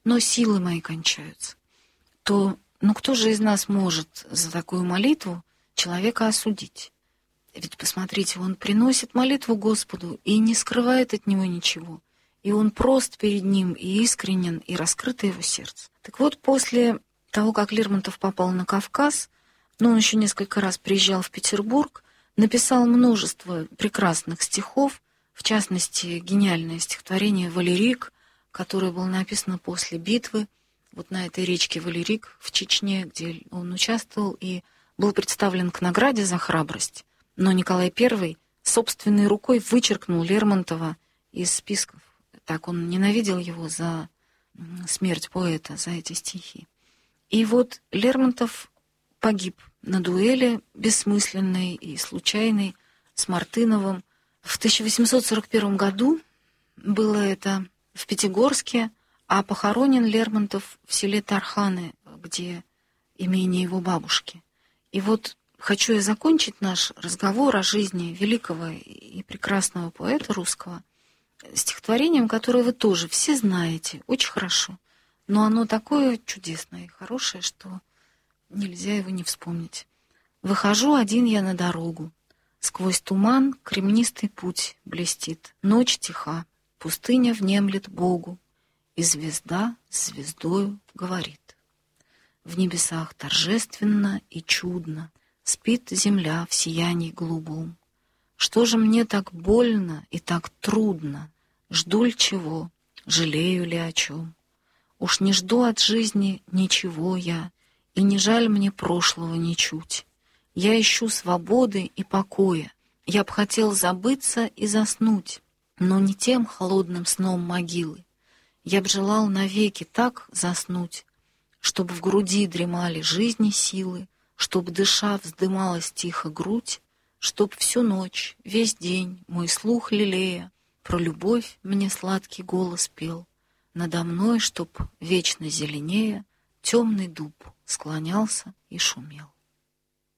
но силы мои кончаются, то кто же из нас может за такую молитву человека осудить? Ведь посмотрите, он приносит молитву Господу и не скрывает от него ничего. И он прост перед ним, и искренен, и раскрыто его сердце. Так вот, после того, как Лермонтов попал на Кавказ, он еще несколько раз приезжал в Петербург, написал множество прекрасных стихов, в частности, гениальное стихотворение «Валерик», которое было написано после битвы, вот на этой речке Валерик в Чечне, где он участвовал и был представлен к награде за храбрость. Но Николай I собственной рукой вычеркнул Лермонтова из списков. Так он ненавидел его за смерть поэта, за эти стихи. И вот Лермонтов погиб на дуэли бессмысленной и случайной с Мартыновым. В 1841 году было это в Пятигорске, а похоронен Лермонтов в селе Тарханы, где имение его бабушки. И вот хочу я закончить наш разговор о жизни великого и прекрасного поэта русского стихотворением, которое вы тоже все знаете очень хорошо, но оно такое чудесное и хорошее, что нельзя его не вспомнить. «Выхожу один я на дорогу, сквозь туман кремнистый путь блестит, ночь тиха, пустыня внемлет Богу, и звезда с звездою говорит. В небесах торжественно и чудно спит земля в сиянии голубом. Что же мне так больно и так трудно? Жду ли чего? Жалею ли о чем? Уж не жду от жизни ничего я, и не жаль мне прошлого ничуть. Я ищу свободы и покоя. Я б хотел забыться и заснуть, но не тем холодным сном могилы. Я б желал навеки так заснуть, чтоб в груди дремали жизни силы, чтоб, дыша, вздымалась тихо грудь, чтоб всю ночь, весь день мой слух лелея про любовь мне сладкий голос пел. Надо мной, чтоб вечно зеленея темный дуб склонялся и шумел.